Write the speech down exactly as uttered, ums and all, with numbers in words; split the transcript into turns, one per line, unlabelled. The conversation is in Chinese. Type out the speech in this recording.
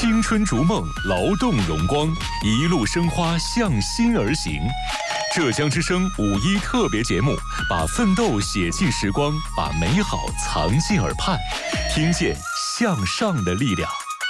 青春逐梦，劳动荣光，一路生花，向心而行。浙江之声五一特别节目，把奋斗写进时光，把美好藏进耳畔，听见向上的力量。